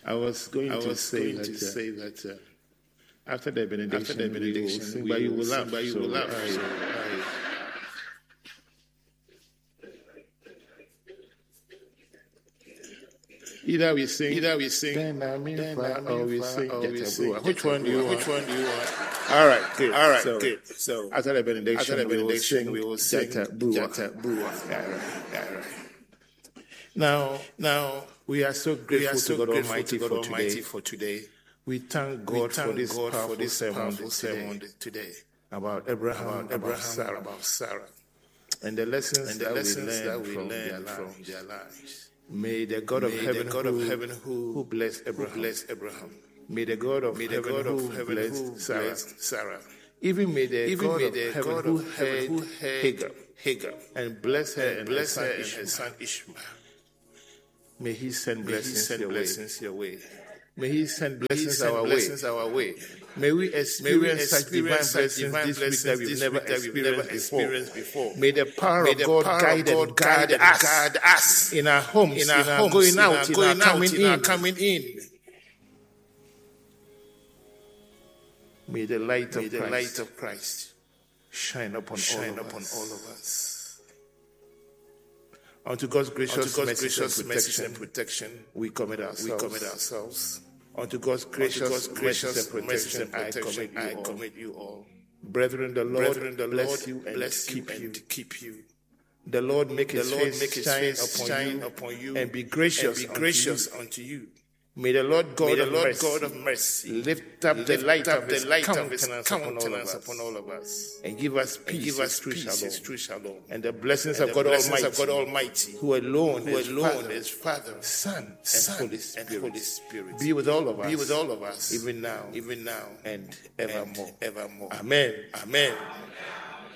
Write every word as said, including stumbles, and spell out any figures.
I was going I to was say going that, to uh, say that uh, after the benediction, after the benediction, we will sing, we but you will will sing, laugh. but you so will laugh. I- So I- either we sing, Either we sing, then I mean, then fa- I mean, or we fa- sing, or Get we a sing Brewer. Which Get a one do you Brewer. want? Which one do you want? All right, good. All right, so, good. So after the benediction, after the we will benediction, sing, we will sing Get a Brewer. Get a Brewer. All right, all right. Now, Now, we are so we grateful are so to God grateful Almighty, to God for, Almighty today. for today. We thank We God thank for this God powerful for this sermon powerful today sermon today about Abraham, about about, Abraham, Sarah, about Sarah, and the lessons, and the that, lessons we that learn we from learn their from lives. their lives. May the God May of heaven, the God who, of heaven who, who blessed who Abraham, blessed Abraham, may the God of may the heaven, God who of heaven blessed who Sarah, blessed Sarah, even may the even God may of the heaven, God who of heaven heard who heard Hagar Hagar and bless her and bless her her son and her Ishmael, son Ishmael. may He send May He blessings send your way. blessings your way. May He send May He blessings send our blessings way. our way. May we May we experience such divine experience such blessings divine this week blessings that we've this never week that we've never experienced before. experienced before. May the power May of the God power guide of God and guide guide us guide us in our homes, in our homes, going in out, our in going our out, coming in our in. coming in. May the light May of the Christ light of Christ shine upon shine all of upon us. all of us. Unto God's gracious, Unto God's mercy gracious and mercy protection, and protection, we commit we ourselves. commit ourselves. Unto God's gracious, Unto God's gracious mercy and mercy protection, and protection, I I commit you all. commit you all. Brethren, the Lord, Brethren, the bless Lord you and bless you keep you. and keep you. The Lord make The His Lord face make His shine face upon shine you upon you and be gracious, and be unto gracious you. unto you. May the Lord God, May the of, Lord mercy God of mercy lift up the lift light up of the His light of His countenance upon all of countenance us upon all of us, and give us and peace, give us true peace, shalom. His true shalom. And the blessings And of the God blessings Almighty, of God Almighty, who alone, who is, alone Father, is Father, Son, Son, and Holy and Spirit, Holy Spirit, be with all of us, be with all of us, even now, even now, and and evermore. evermore. Amen. Amen.